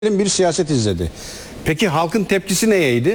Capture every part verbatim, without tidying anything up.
bir siyaset izledi. Peki halkın tepkisi neydi?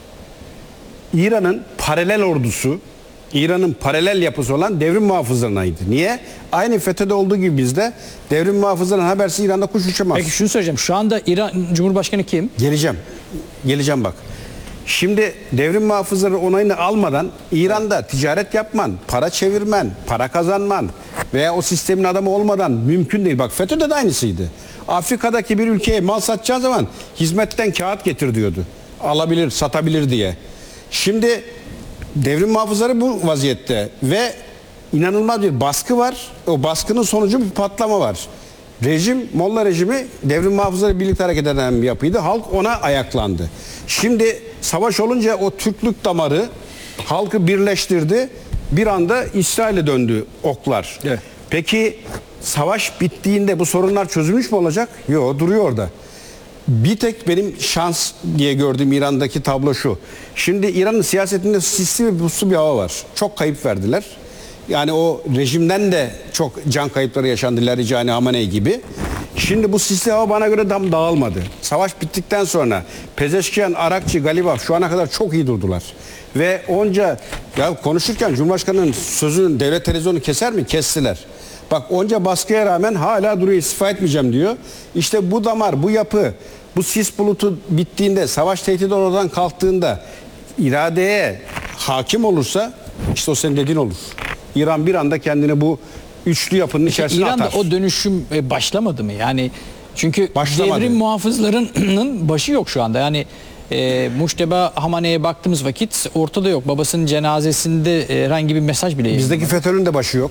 İran'ın paralel ordusu, İran'ın paralel yapısı olan devrim muhafızlarınaydı. Niye? Aynı FETÖ'de olduğu gibi bizde devrim muhafızlarının habersiz İran'da kuş uçamaz. Peki şunu söyleyeceğim. Şu anda İran Cumhurbaşkanı kim? Geleceğim. Geleceğim bak. Şimdi devrim muhafızları onayını almadan İran'da ticaret yapman, para çevirmen, para kazanman veya o sistemin adamı olmadan mümkün değil. Bak FETÖ'de de aynısıydı. Afrika'daki bir ülkeye mal satacağı zaman hizmetten kağıt getir diyordu. Alabilir, satabilir diye. Şimdi devrim muhafızları bu vaziyette ve inanılmaz bir baskı var. O baskının sonucu bir patlama var. Rejim, Molla rejimi devrim muhafızları birlikte hareket eden bir yapıydı. Halk ona ayaklandı. Şimdi savaş olunca o Türklük damarı halkı birleştirdi. Bir anda İsrail'e döndü oklar. Evet. Peki savaş bittiğinde bu sorunlar çözülmüş mü olacak? Yok, duruyor orada. Bir tek benim şans diye gördüğüm İran'daki tablo şu. Şimdi İran'ın siyasetinde sisli ve puslu bir hava var. Çok kayıp verdiler. Yani o rejimden de çok can kayıpları yaşandı. Larijani, Hamaney gibi. Şimdi bu sisli hava bana göre tam dağılmadı. Savaş bittikten sonra Pezeşkiyan, Arakçı, Galibaf şu ana kadar çok iyi durdular. Ve onca ya konuşurken Cumhurbaşkanı'nın sözünün devlet televizyonu keser mi? Kestiler. Bak onca baskıya rağmen hala duruyor, istifa etmeyeceğim diyor. İşte bu damar, bu yapı, bu sis bulutu bittiğinde, savaş tehdidi oradan kalktığında iradeye hakim olursa işte o senin dediğin olur. İran bir anda kendini bu üçlü yapının içerisine İran'da atar. o dönüşüm başlamadı mı? Yani çünkü Başlamadı. devrim muhafızlarının başı yok şu anda. Yani e, Muşteba Hamaney'e baktığımız vakit ortada yok. Babasının cenazesinde e, herhangi bir mesaj bile Bizdeki yayınlanmadı. FETÖ'nün de başı yok.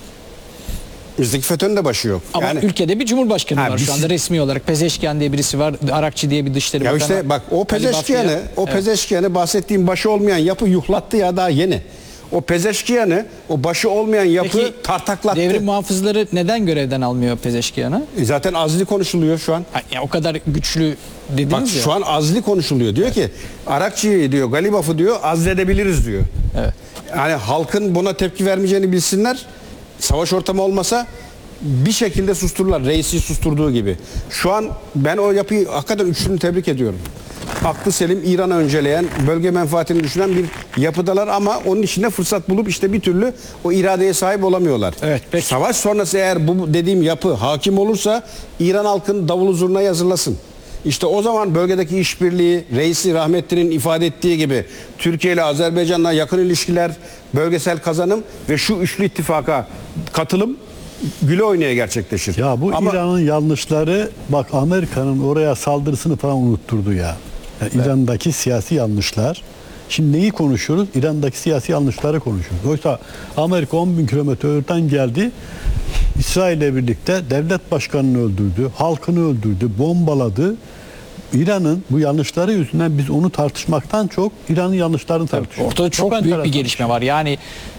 Bizdeki FETÖ'nün de başı yok. Ama yani, ülkede bir cumhurbaşkanı ha, var biz, şu anda resmi olarak. Pezeşkiyan diye birisi var. Arakçı diye bir dışişleri ya bakanı. işte bak o Pezeşkiyan'ı, o evet. Pezeşkiyan'ı bahsettiğim başı olmayan yapı yuhlattı ya daha yeni. O Pezeşkiyan'ı, o başı olmayan yapı Peki, tartaklattı. devrim muhafızları neden görevden almıyor Pezeşkiyan'ı? E zaten azli konuşuluyor şu an. Ha, ya o kadar güçlü dediniz Bak ya. şu an azli konuşuluyor. Diyor ki Arakçı'yı diyor, Galibaf'ı diyor azledebiliriz diyor. Evet. Yani halkın buna tepki vermeyeceğini bilsinler. Savaş ortamı olmasa bir şekilde sustururlar. Reisi susturduğu gibi. Şu an ben o yapıyı hakikaten üçünü tebrik ediyorum. Aklı selim, İran'ı önceleyen, bölge menfaatini düşünen bir yapıdalar ama onun içinde fırsat bulup işte bir türlü o iradeye sahip olamıyorlar. Evet, peki. Savaş sonrası eğer bu dediğim yapı hakim olursa İran halkının davulu zurnayı hazırlasın. İşte o zaman bölgedeki işbirliği, reisi rahmetlinin ifade ettiği gibi Türkiye ile Azerbaycan'la yakın ilişkiler, bölgesel kazanım ve şu üçlü ittifaka katılım güle oynaya gerçekleşir. Ya bu Ama İran'ın yanlışları bak Amerika'nın oraya saldırısını falan unutturdu ya. Yani evet. İran'daki siyasi yanlışlar. Şimdi neyi konuşuyoruz? İran'daki siyasi yanlışları konuşuyoruz. Oysa Amerika on bin kilometre öteden geldi. İsrail ile birlikte devlet başkanını öldürdü, halkını öldürdü, bombaladı. İran'ın bu yanlışları yüzünden biz onu tartışmaktan çok İran'ın yanlışlarını tartışıyoruz. Ortada çok, çok büyük bir gelişme var. Yani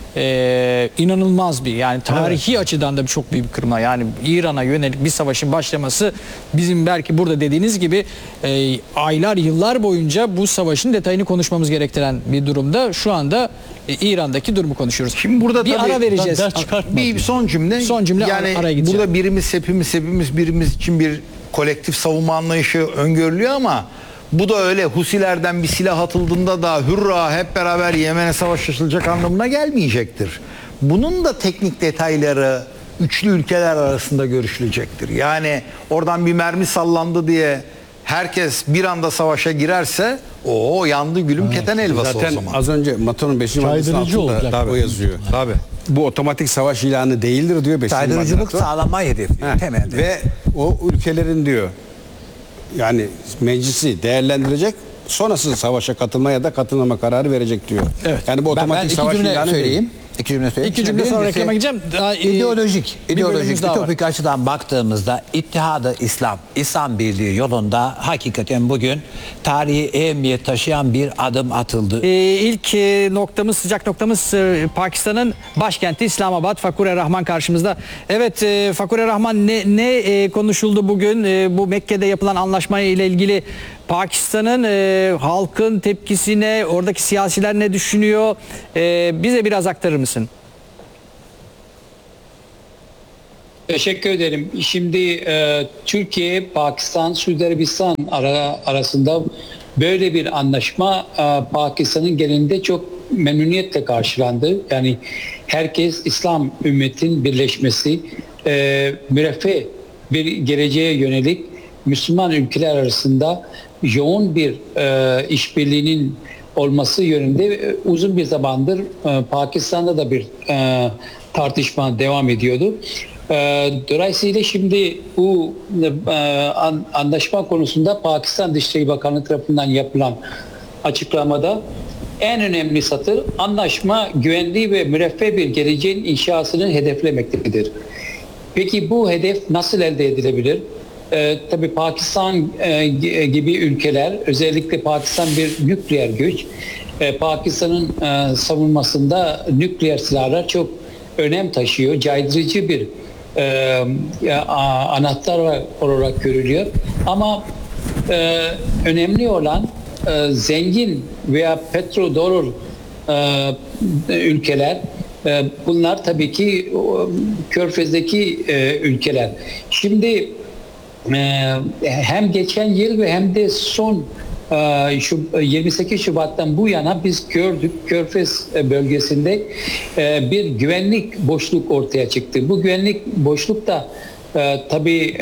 Ee, inanılmaz bir yani tarihi evet. açıdan da bir çok büyük bir kırılma. Yani İran'a yönelik bir savaşın başlaması bizim belki burada dediğiniz gibi e, aylar yıllar boyunca bu savaşın detayını konuşmamız gerektiren bir durumda. Şu anda e, İran'daki durumu konuşuyoruz. Şimdi burada bir ara vereceğiz. Bir son cümle. Son cümle yani araya gideceğim. Burada birimiz hepimiz hepimiz birimiz için bir kolektif savunma anlayışı öngörülüyor ama bu da öyle Husilerden bir silah atıldığında da hurra hep beraber Yemen'e savaş açılacak anlamına gelmeyecektir. Bunun da teknik detayları üçlü ülkeler arasında görüşülecektir. Yani oradan bir mermi sallandı diye herkes bir anda savaşa girerse o yandı gülüm evet. keten helvası zaten o zaman. Az önce Maton'un beşinci maddesinin altında tabii. O yazıyor. Tabii. Bu otomatik savaş ilanı değildir diyor beşinci maddesinde. Caydırıcılık sağlama hedefliyor temelde. Ve o ülkelerin diyor yani meclisi değerlendirecek, sonrasında savaşa katılma ya da katılmama kararı verecek diyor. Evet. Yani bu otomatik ben, ben savaş iki cümle ilanı söyleyeyim. değil. İki cümle söyleyeyim. İki cümle sonra reklama gideceğim. Daha, ideolojik, bir ideolojik, daha ütopik var. açıdan baktığımızda İttihadı İslam, İslam Birliği yolunda hakikaten bugün tarihi ehemmiyet taşıyan bir adım atıldı. Ee, ilk e, noktamız, sıcak noktamız e, Pakistan'ın başkenti İslamabad. Fakure Rahman karşımızda. Evet e, Fakure Rahman ne, ne e, konuşuldu bugün? E, bu Mekke'de yapılan anlaşma ile ilgili Pakistan'ın e, halkın tepkisine, oradaki siyasiler ne düşünüyor? E, bize biraz aktarır mısın? Teşekkür ederim. Şimdi e, Türkiye, Pakistan, Suudi Arabistan ara, arasında böyle bir anlaşma e, Pakistan'ın genelinde çok memnuniyetle karşılandı. Yani herkes İslam ümmetin birleşmesi, e, müreffeh bir geleceğe yönelik Müslüman ülkeler arasında yoğun bir e, işbirliğinin olması yönünde e, uzun bir zamandır e, Pakistan'da da bir e, tartışma devam ediyordu. E, dolayısıyla şimdi bu e, an, anlaşma konusunda Pakistan Dışişleri Bakanlığı tarafından yapılan açıklamada en önemli satır, anlaşma güvenli ve müreffeh bir geleceğin inşasını hedeflemektedir. Peki bu hedef nasıl elde edilebilir? Ee, tabii Pakistan e, gibi ülkeler, özellikle Pakistan bir nükleer güç. Ee, Pakistan'ın e, savunmasında nükleer silahlar çok önem taşıyor. Caydırıcı bir e, a, anahtar olarak görülüyor. Ama e, önemli olan e, zengin veya petrodolar e, ülkeler. Bunlar tabii ki Körfez'deki ülkeler. Şimdi hem geçen yıl ve hem de son yirmi sekiz Şubat'tan bu yana biz gördük, Körfez bölgesinde bir güvenlik boşluk ortaya çıktı. Bu güvenlik boşluk da tabii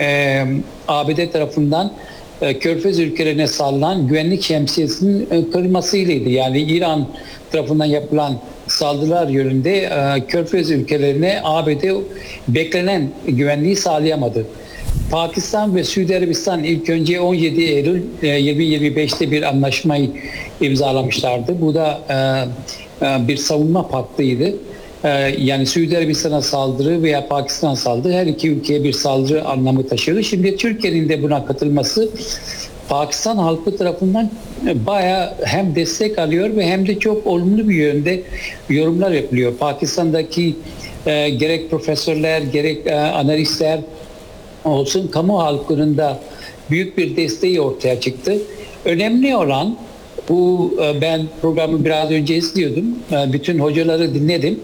A B D tarafından Körfez ülkelerine sallanan güvenlik şemsiyesinin kırılmasıydı. Yani İran tarafından yapılan saldırılar yönünde e, Körfez ülkelerine A B D beklenen güvenliği sağlayamadı. Pakistan ve Suudi Arabistan ilk önce on yedi Eylül e, iki bin yirmi beşte bir anlaşmayı imzalamışlardı. Bu da e, e, bir savunma paktıydı. E, yani Suudi Arabistan'a saldırı veya Pakistan'a saldırı her iki ülkeye bir saldırı anlamı taşıyordu. Şimdi Türkiye'nin de buna katılması Pakistan halkı tarafından bayağı hem destek alıyor ve hem de çok olumlu bir yönde yorumlar yapılıyor. Pakistan'daki e, gerek profesörler gerek e, analistler olsun kamu halkının da büyük bir desteği ortaya çıktı. Önemli olan bu, e, ben programı biraz önce izliyordum. E, bütün hocaları dinledim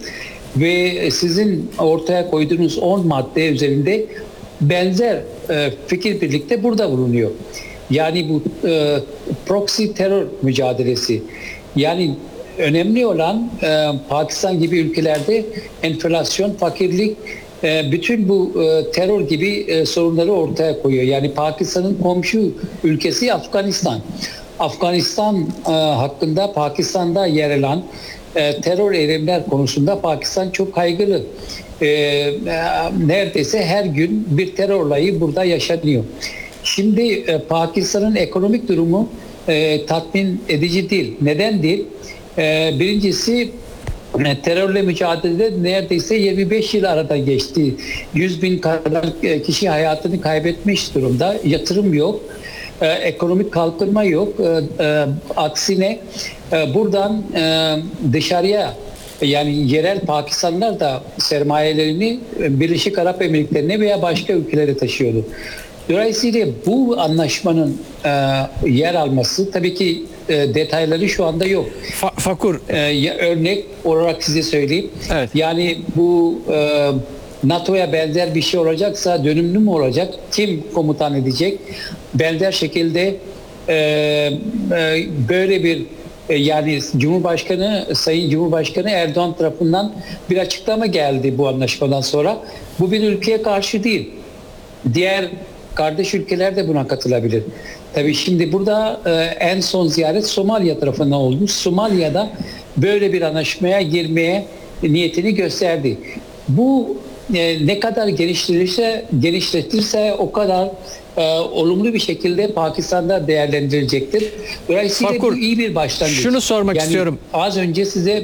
ve sizin ortaya koyduğunuz on madde üzerinde benzer e, fikir birlikte burada bulunuyor. Yani bu e, proxy terör mücadelesi. Yani önemli olan e, Pakistan gibi ülkelerde enflasyon, fakirlik, e, bütün bu e, terör gibi e, sorunları ortaya koyuyor. Yani Pakistan'ın komşu ülkesi Afganistan. Afganistan e, hakkında Pakistan'da yer alan e, terör eylemler konusunda Pakistan çok kaygılı. E, e, neredeyse her gün bir terör olayı burada yaşanıyor. Şimdi e, Pakistan'ın ekonomik durumu e, tatmin edici değil. Neden değil? E, birincisi e, terörle mücadelede neredeyse yirmi beş yıl arada geçti. yüz bin kadar e, kişi hayatını kaybetmiş durumda. Yatırım yok. E, ekonomik kalkınma yok. E, e, aksine e, buradan e, dışarıya yani yerel Pakistanlılar da sermayelerini Birleşik Arap Emirlikleri'ne veya başka ülkelere taşıyordu. Dolayısıyla bu anlaşmanın e, yer alması tabii ki e, detayları şu anda yok. Fa- Fakur. E, ya, örnek olarak size söyleyeyim. Evet. Yani bu e, NATO'ya benzer bir şey olacaksa dönümlü mü olacak? Kim komutan edecek? Benzer şekilde e, e, böyle bir e, yani Cumhurbaşkanı Sayın Cumhurbaşkanı Erdoğan tarafından bir açıklama geldi bu anlaşmadan sonra. Bu bir ülkeye karşı değil. Diğer kardeş ülkeler de buna katılabilir. Tabii şimdi burada e, en son ziyaret Somaliya tarafından olmuş. Somalya'da böyle bir anlaşmaya girmeye niyetini gösterdi. Bu e, ne kadar genişletirse, genişletirse o kadar e, olumlu bir şekilde Pakistan'da değerlendirilecektir. Dolayısıyla Fakur, bu iyi bir başlangıç. şunu sormak yani istiyorum. Az önce size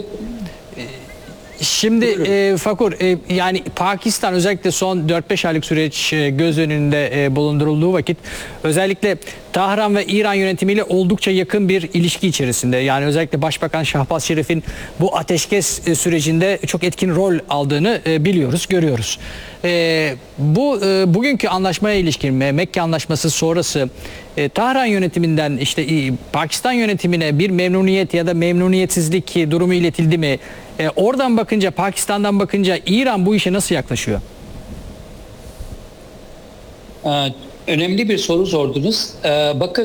Şimdi e, Fakur e, yani Pakistan özellikle son dört beş aylık süreç e, göz önünde e, bulundurulduğu vakit özellikle Tahran ve İran yönetimiyle oldukça yakın bir ilişki içerisinde. Yani özellikle Başbakan Şahbaz Şerif'in bu ateşkes e, sürecinde çok etkin rol aldığını e, biliyoruz, görüyoruz. E, bu e, bugünkü anlaşmaya ilişkin Mekke Anlaşması sonrası e, Tahran yönetiminden işte e, Pakistan yönetimine bir memnuniyet ya da memnuniyetsizlik durumu iletildi mi? E, oradan bakınca, Pakistan'dan bakınca İran bu işe nasıl yaklaşıyor? Ee, önemli bir soru sordunuz. Ee, bakın